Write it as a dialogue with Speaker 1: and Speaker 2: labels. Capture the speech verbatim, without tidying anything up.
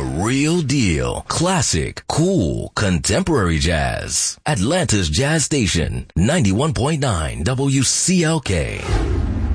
Speaker 1: The real deal. Classic, cool, contemporary jazz. Atlanta's Jazz Station, ninety-one point nine W C L K.